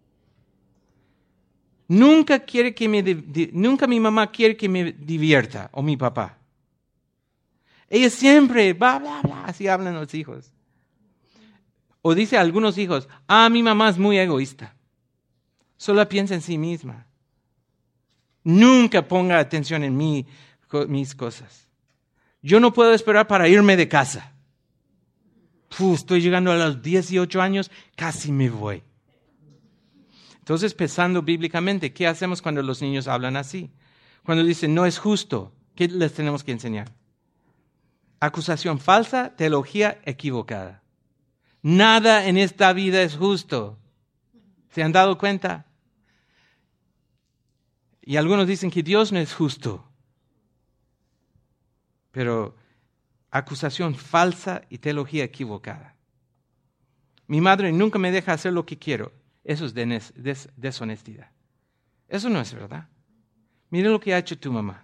A: Nunca quiere que me, di- nunca mi mamá quiere que me divierta, o mi papá. Ella siempre, bla, bla, bla, así hablan los hijos. O dice a algunos hijos, ah, mi mamá es muy egoísta. Solo piensa en sí misma. Nunca ponga atención en mí, mis cosas. Yo no puedo esperar para irme de casa. Uf, estoy llegando a los dieciocho años, casi me voy. Entonces, pensando bíblicamente, ¿qué hacemos cuando los niños hablan así? Cuando dicen, no es justo, ¿qué les tenemos que enseñar? Acusación falsa, teología equivocada. Nada en esta vida es justo. ¿Se han dado cuenta? Y algunos dicen que Dios no es justo. Pero acusación falsa y teología equivocada. Mi madre nunca me deja hacer lo que quiero. Eso es des- des- deshonestidad. Eso no es verdad. Mira lo que ha hecho tu mamá.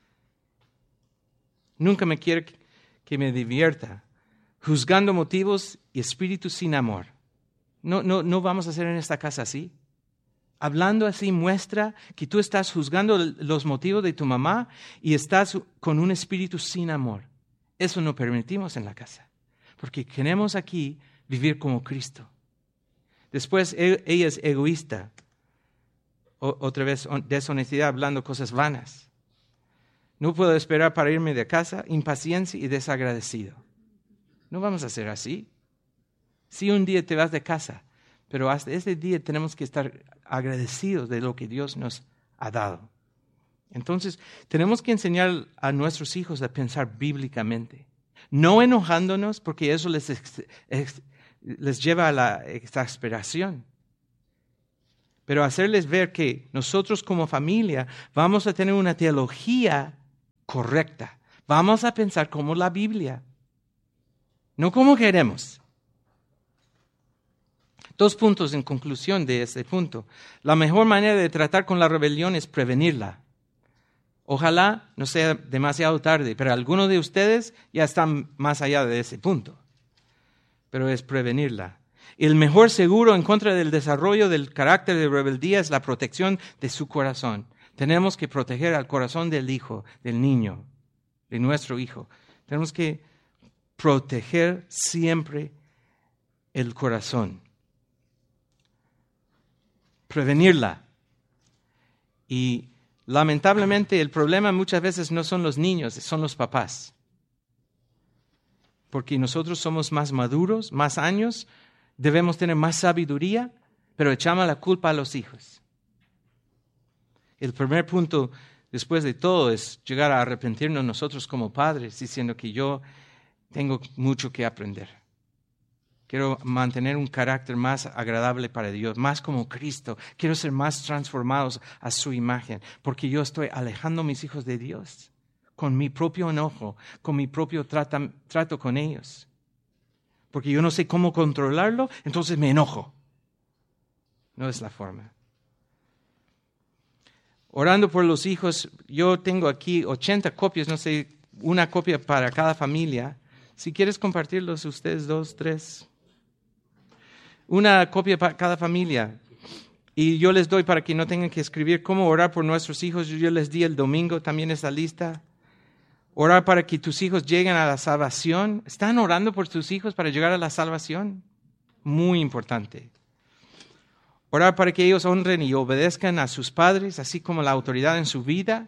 A: Nunca me quiere que me divierta, juzgando motivos y espíritus sin amor. No, no, no vamos a hacer en esta casa así. Hablando así muestra que tú estás juzgando los motivos de tu mamá y estás con un espíritu sin amor. Eso no permitimos en la casa, porque queremos aquí vivir como Cristo. Después ella es egoísta. O, otra vez deshonestidad, hablando cosas vanas. No puedo esperar para irme de casa, impaciencia y desagradecido. No vamos a hacer así. Si un día te vas de casa, pero hasta ese día tenemos que estar agradecidos de lo que Dios nos ha dado. Entonces, tenemos que enseñar a nuestros hijos a pensar bíblicamente. No enojándonos, porque eso les ex, ex, les lleva a la exasperación. Pero hacerles ver que nosotros como familia vamos a tener una teología correcta. Vamos a pensar como la Biblia, no como queremos. Dos puntos en conclusión de este punto. La mejor manera de tratar con la rebelión es prevenirla. Ojalá no sea demasiado tarde, pero algunos de ustedes ya están más allá de ese punto. Pero es prevenirla. El mejor seguro en contra del desarrollo del carácter de rebeldía es la protección de su corazón. Tenemos que proteger al corazón del hijo, del niño, de nuestro hijo. Tenemos que proteger siempre el corazón. Prevenirla. Y lamentablemente el problema muchas veces no son los niños, son los papás. Porque nosotros somos más maduros, más años, debemos tener más sabiduría, pero echamos la culpa a los hijos. El primer punto, después de todo, es llegar a arrepentirnos nosotros como padres, diciendo que yo tengo mucho que aprender. Quiero mantener un carácter más agradable para Dios, más como Cristo. Quiero ser más transformados a su imagen, porque yo estoy alejando a mis hijos de Dios con mi propio enojo, con mi propio trata, trato con ellos. Porque yo no sé cómo controlarlo, entonces me enojo. No es la forma. Orando por los hijos, yo tengo aquí ochenta copias, no sé, una copia para cada familia. Si quieres compartirlos ustedes dos, tres. Una copia para cada familia. Y yo les doy para que no tengan que escribir cómo orar por nuestros hijos. Yo les di el domingo también esa lista. Orar para que tus hijos lleguen a la salvación. ¿Están orando por tus hijos para llegar a la salvación? Muy importante. Orar para que ellos honren y obedezcan a sus padres, así como la autoridad en su vida.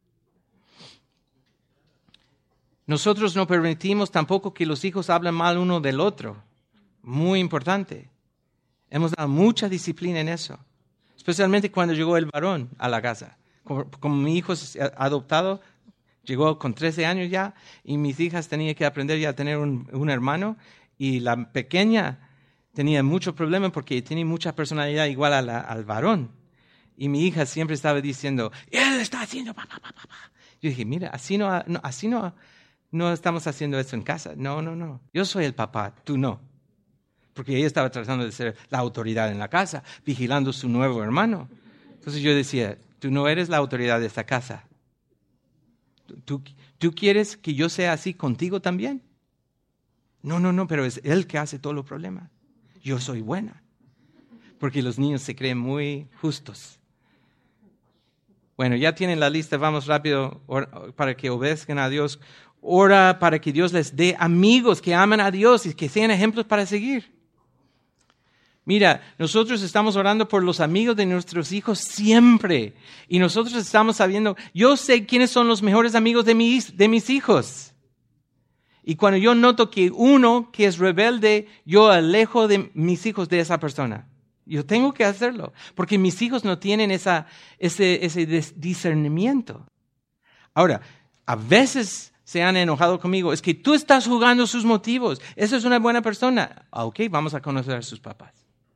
A: Nosotros no permitimos tampoco que los hijos hablen mal uno del otro. Muy importante. Hemos dado mucha disciplina en eso. Especialmente cuando llegó el varón a la casa. Como, como mi hijo es adoptado, llegó con trece años ya, y mis hijas tenían que aprender ya a tener un, un hermano, y la pequeña tenía mucho problema porque tenía mucha personalidad igual a la, al varón. Y mi hija siempre estaba diciendo, él está haciendo papá, papá, papá. Yo dije, mira, así no, no, así no, no estamos haciendo eso en casa. No, no, no. Yo soy el papá, tú no. Porque ella estaba tratando de ser la autoridad en la casa, vigilando a su nuevo hermano. Entonces yo decía, tú no eres la autoridad de esta casa. ¿Tú, tú quieres que yo sea así contigo también? No, no, no, pero es él que hace todos los problemas. Yo soy buena. Porque los niños se creen muy justos. Bueno, ya tienen la lista, vamos rápido para que obedezcan a Dios. Ora para que Dios les dé amigos que amen a Dios y que sean ejemplos para seguir. Mira, nosotros estamos orando por los amigos de nuestros hijos siempre. Y nosotros estamos sabiendo, yo sé quiénes son los mejores amigos de mis, de mis hijos. Y cuando yo noto que uno que es rebelde, yo alejo de mis hijos de esa persona. Yo tengo que hacerlo, porque mis hijos no tienen esa, ese, ese discernimiento. Ahora, a veces se han enojado conmigo. Es que tú estás jugando sus motivos. Esa es una buena persona. Ah, ok, vamos a conocer a sus papás.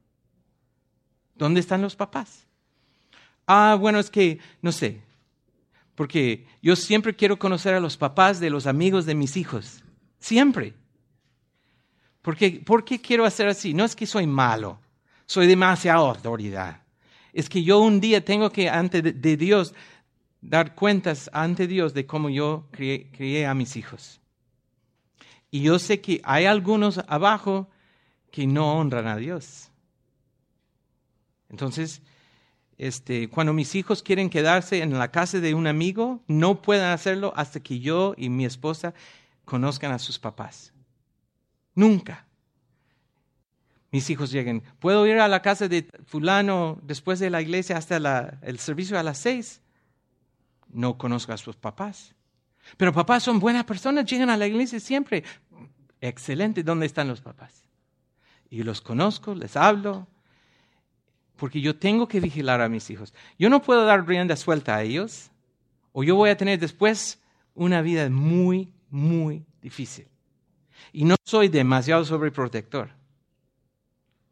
A: ¿Dónde están los papás? Ah, bueno, es que, no sé, porque yo siempre quiero conocer a los papás de los amigos de mis hijos. Siempre. ¿Por qué, ¿Por qué quiero hacer así? No es que soy malo, soy demasiado autoridad. Es que yo un día tengo que, ante de Dios, dar cuentas ante Dios de cómo yo crié, crié a mis hijos. Y yo sé que hay algunos abajo que no honran a Dios. Entonces, este, cuando mis hijos quieren quedarse en la casa de un amigo, no pueden hacerlo hasta que yo y mi esposa conozcan a sus papás. Nunca. Mis hijos lleguen, ¿puedo ir a la casa de fulano después de la iglesia hasta la, el servicio a las seis? No conozco a sus papás. Pero papás son buenas personas, llegan a la iglesia siempre. Excelente, ¿dónde están los papás? Y los conozco, les hablo. Porque yo tengo que vigilar a mis hijos. Yo no puedo dar rienda suelta a ellos, o yo voy a tener después una vida muy, muy difícil. Y no soy demasiado sobreprotector.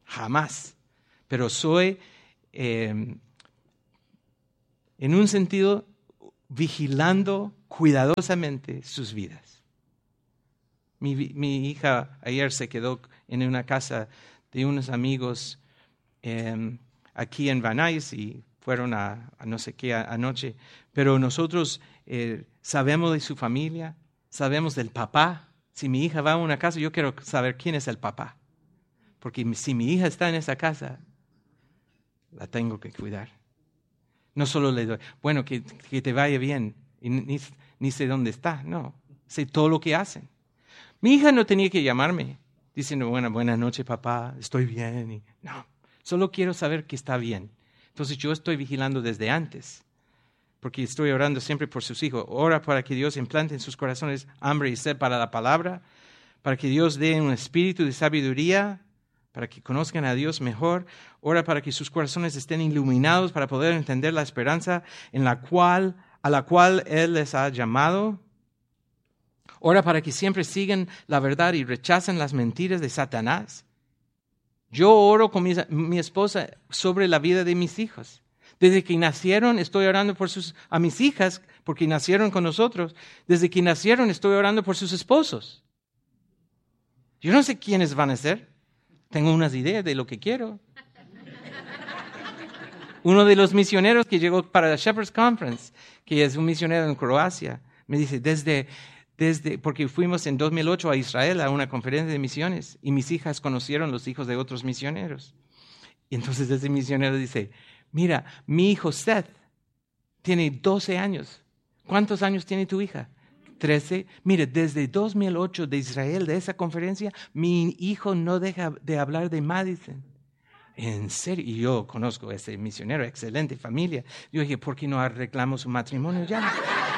A: jamás. Pero soy, eh, en un sentido, vigilando cuidadosamente sus vidas. Mi, mi hija ayer se quedó en una casa de unos amigos eh, aquí en Van Nuys y fueron a, a no sé qué a, anoche, pero nosotros eh, sabemos de su familia, sabemos del papá. Si mi hija va a una casa, yo quiero saber quién es el papá, porque si mi hija está en esa casa, la tengo que cuidar. No solo le doy, bueno, que, que te vaya bien, y ni, ni sé dónde está, no, sé todo lo que hacen. Mi hija no tenía que llamarme diciendo, bueno, buenas noches papá, estoy bien. Y, no, solo quiero saber que está bien. Entonces yo estoy vigilando desde antes, porque estoy orando siempre por sus hijos. Ora para que Dios implante en sus corazones hambre y sed para la palabra, para que Dios dé un espíritu de sabiduría, para que conozcan a Dios mejor. Ora para que sus corazones estén iluminados para poder entender la esperanza en la cual, a la cual Él les ha llamado. Ora para que siempre sigan la verdad y rechacen las mentiras de Satanás. Yo oro con mi, mi esposa sobre la vida de mis hijos. Desde que nacieron estoy orando por sus, a mis hijas, porque nacieron con nosotros. Desde que nacieron estoy orando por sus esposos. Yo no sé quiénes van a ser. Tengo unas ideas de lo que quiero. Uno de los misioneros que llegó para la Shepherd's Conference, que es un misionero en Croacia, me dice, desde... Desde, porque fuimos en dos mil ocho a Israel a una conferencia de misiones y mis hijas conocieron los hijos de otros misioneros. Y entonces ese misionero dice, mira, mi hijo Seth tiene doce años. ¿Cuántos años tiene tu hija? trece. Mire, desde dos mil ocho de Israel, de esa conferencia, mi hijo no deja de hablar de Madison. En serio, y yo conozco a ese misionero, excelente familia. Yo dije, ¿por qué no arreglamos su matrimonio ya?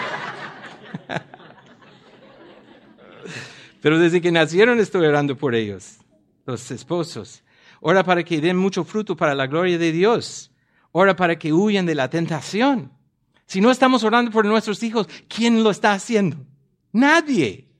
A: Pero desde que nacieron estoy orando por ellos, los esposos. Ora para que den mucho fruto para la gloria de Dios. Ora para que huyan de la tentación. Si no estamos orando por nuestros hijos, ¿quién lo está haciendo? Nadie.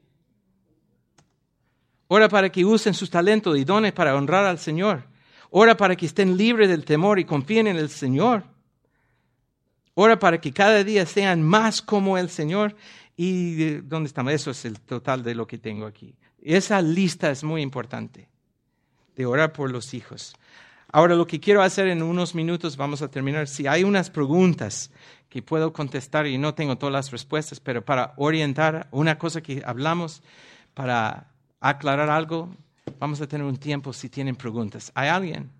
A: Ora para que usen sus talentos y dones para honrar al Señor. Ora para que estén libres del temor y confíen en el Señor. Ora para que cada día sean más como el Señor. ¿Y dónde estamos? Eso es el total de lo que tengo aquí. Esa lista es muy importante, de orar por los hijos. Ahora, lo que quiero hacer en unos minutos, vamos a terminar. Si hay unas preguntas que puedo contestar y no tengo todas las respuestas, pero para orientar una cosa que hablamos, para aclarar algo, vamos a tener un tiempo si tienen preguntas. ¿Hay alguien?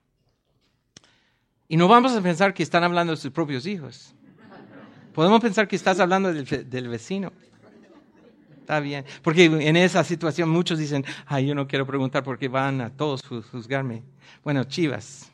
A: Y no vamos a pensar que están hablando de sus propios hijos. Podemos pensar que estás hablando del, del vecino. Está bien. Porque en esa situación muchos dicen, ay, yo no quiero preguntar porque van a todos juzgarme. Bueno, Chivas.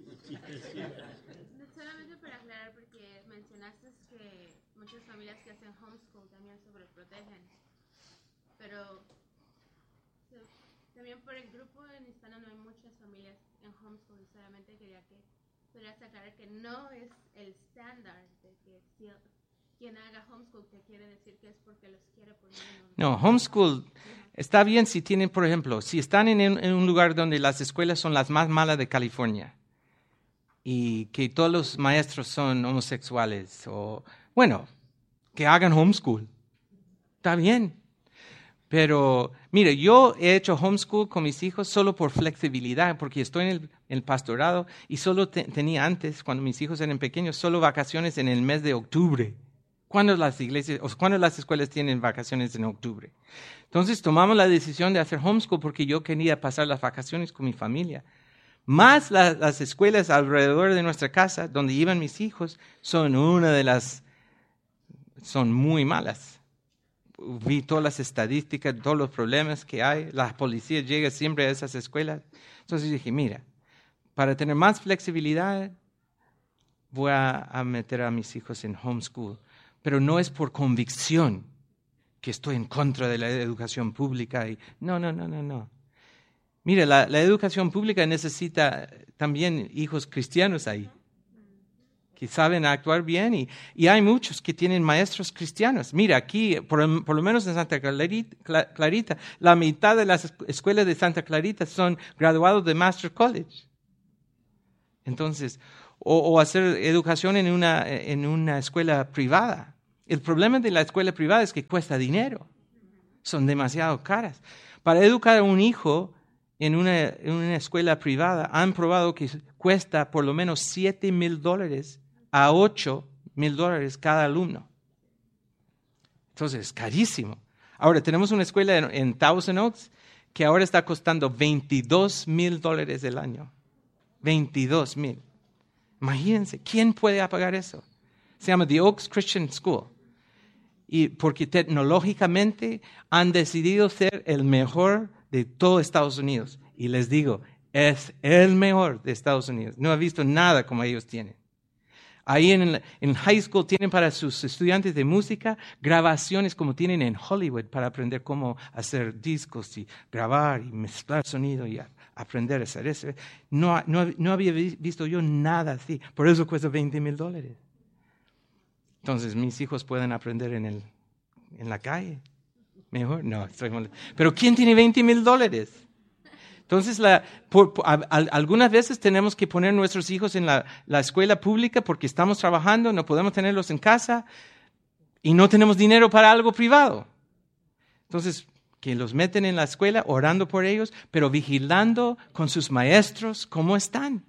B: Solamente para aclarar, porque mencionaste que muchas familias que hacen homeschool también sobreprotegen. Pero también por el grupo en Hispana no hay muchas familias en homeschool. Solamente quería que pudieras aclarar que no es el estándar de que si quien haga homeschool te quiere decir que es porque los quiere poner en un...
A: No, homeschool está bien si tienen, por ejemplo, si están en, en un lugar donde las escuelas son las más malas de California y que todos los maestros son homosexuales o, bueno, que hagan homeschool. Está bien. Pero, mire, yo he hecho homeschool con mis hijos solo por flexibilidad, porque estoy en el, en el pastorado y solo te, tenía antes, cuando mis hijos eran pequeños, solo vacaciones en el mes de octubre. ¿Cuándo las iglesias, o cuándo las escuelas tienen vacaciones en octubre? Entonces tomamos la decisión de hacer homeschool porque yo quería pasar las vacaciones con mi familia. Más la, las escuelas alrededor de nuestra casa, donde iban mis hijos, son una de las, son muy malas. Vi todas las estadísticas, todos los problemas que hay. La policía llega siempre a esas escuelas. Entonces dije, mira, para tener más flexibilidad, voy a, a meter a mis hijos en homeschool. Pero no es por convicción que estoy en contra de la educación pública. Y, no, no, no, no, no. Mire, la, la educación pública necesita también hijos cristianos ahí, que saben actuar bien, y, y hay muchos que tienen maestros cristianos. Mira, aquí, por, por lo menos en Santa Clarita, Clarita, la mitad de las escuelas de Santa Clarita son graduados de Master College. Entonces, o, o hacer educación en una, en una escuela privada. El problema de la escuela privada es que cuesta dinero. Son demasiado caras. Para educar a un hijo en una, en una escuela privada, han probado que cuesta por lo menos siete mil dólares a ocho mil dólares cada alumno. Entonces, es carísimo. Ahora, tenemos una escuela en, en Thousand Oaks que ahora está costando veintidós mil dólares el año. veintidós mil. Imagínense, ¿quién puede pagar eso? Se llama The Oaks Christian School. Y porque tecnológicamente han decidido ser el mejor de todo Estados Unidos. Y les digo, es el mejor de Estados Unidos. No he visto nada como ellos tienen. Ahí en, en high school tienen para sus estudiantes de música grabaciones como tienen en Hollywood para aprender cómo hacer discos y grabar y mezclar sonido y a, aprender a hacer eso. No, no, no había visto yo nada así. Por eso cuesta veinte mil dólares. Entonces, mis hijos pueden aprender en, el, en la calle. Mejor, no, estoy mal. Pero ¿quién tiene veinte mil dólares? Entonces, la, por, por, a, a, algunas veces tenemos que poner nuestros hijos en la, la escuela pública porque estamos trabajando, no podemos tenerlos en casa y no tenemos dinero para algo privado. Entonces, que los meten en la escuela orando por ellos, pero vigilando con sus maestros cómo están.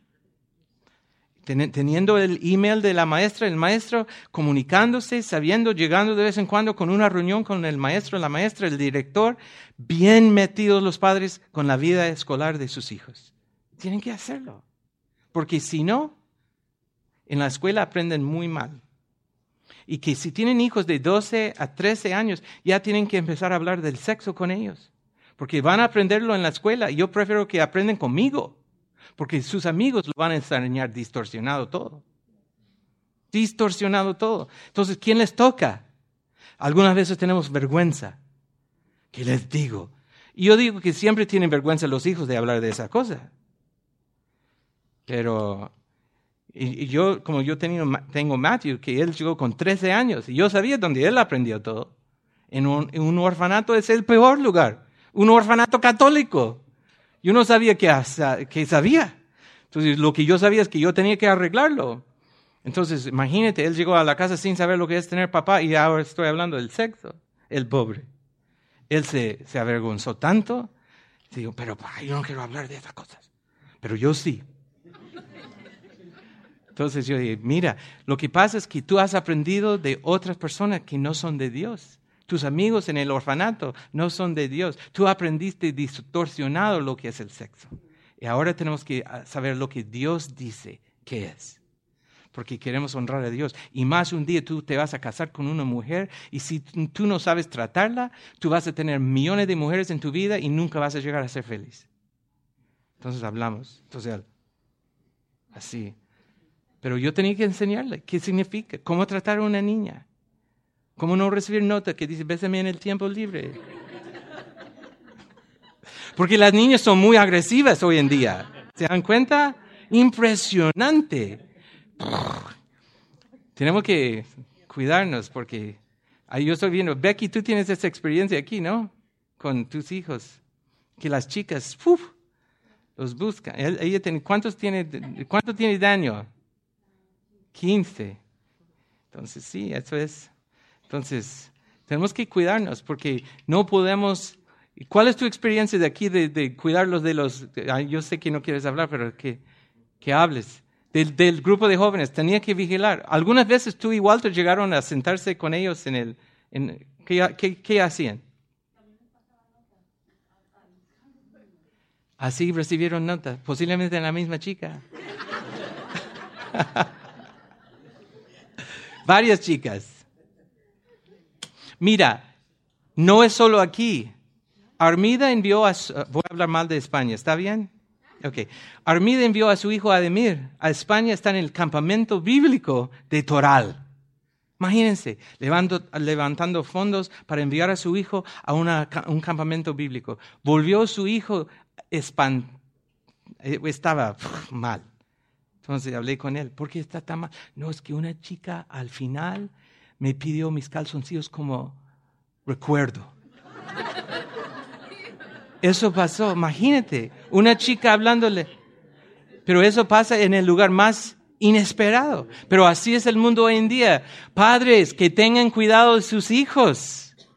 A: Teniendo el email de la maestra, el maestro comunicándose, sabiendo, llegando de vez en cuando con una reunión con el maestro, la maestra, el director, bien metidos los padres con la vida escolar de sus hijos. Tienen que hacerlo, porque si no, en la escuela aprenden muy mal. Y que si tienen hijos de doce a trece años, ya tienen que empezar a hablar del sexo con ellos, porque van a aprenderlo en la escuela y yo prefiero que aprenden conmigo. Porque sus amigos lo van a enseñar distorsionado todo. Distorsionado todo. Entonces, ¿quién les toca? Algunas veces tenemos vergüenza. ¿Qué les digo? Y yo digo que siempre tienen vergüenza los hijos de hablar de esa cosa. Pero, y, y yo, como yo tengo, tengo Matthew, que él llegó con trece años, y yo sabía dónde él aprendió todo. En un, en un orfanato es el peor lugar. Un orfanato católico. Yo no sabía qué, qué sabía. Entonces, lo que yo sabía es que yo tenía que arreglarlo. Entonces, imagínate, él llegó a la casa sin saber lo que es tener papá y ahora estoy hablando del sexo. El pobre. Él se, se avergonzó tanto. Digo, pero pa, yo no quiero hablar de esas cosas. Pero yo sí. Entonces yo dije, mira, lo que pasa es que tú has aprendido de otras personas que no son de Dios. Tus amigos en el orfanato no son de Dios. Tú aprendiste distorsionado lo que es el sexo. Y ahora tenemos que saber lo que Dios dice que es. Porque queremos honrar a Dios. Y más un día tú te vas a casar con una mujer y si tú no sabes tratarla, tú vas a tener millones de mujeres en tu vida y nunca vas a llegar a ser feliz. Entonces hablamos. Entonces, así. Pero yo tenía que enseñarle qué significa, cómo tratar a una niña. ¿Cómo no recibir nota que dice, bésame en el tiempo libre? Porque las niñas son muy agresivas hoy en día. ¿Se dan cuenta? Impresionante. Tenemos que cuidarnos porque ahí yo estoy viendo, Becky, tú tienes esa experiencia aquí, ¿no? Con tus hijos. Que las chicas, uf, los buscan. Ella tiene, ¿cuántos tiene, ¿Cuánto tiene Daniel? quince. Entonces sí, eso es... Entonces, tenemos que cuidarnos porque no podemos... ¿Cuál es tu experiencia de aquí de, de cuidarlos de los... Yo sé que no quieres hablar, pero que, que hables. Del, del grupo de jóvenes, tenía que vigilar. Algunas veces tú y Walter llegaron a sentarse con ellos en el... En, ¿qué, qué, ¿Qué hacían? Así recibieron notas, posiblemente en la misma chica. Varias chicas. Mira, no es solo aquí. Armida envió a su, voy a hablar mal de España, ¿está bien? Okay. Armida envió a su hijo Ademir a España, está en el campamento bíblico de Toral. Imagínense, levanto, levantando fondos para enviar a su hijo a una, un campamento bíblico. Volvió su hijo, espan, estaba pff, mal. Entonces hablé con él, ¿por qué está tan mal? No, es que una chica al final me pidió mis calzoncillos como recuerdo. Eso pasó, imagínate, una chica hablándole. Pero eso pasa en el lugar más inesperado. Pero así es el mundo hoy en día. Padres, que tengan cuidado de sus hijos.